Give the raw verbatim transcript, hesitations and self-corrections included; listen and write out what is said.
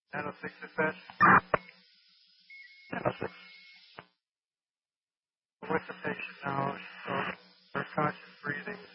nine oh six dispatch. nine oh six. With the patient now, so for conscious breathing.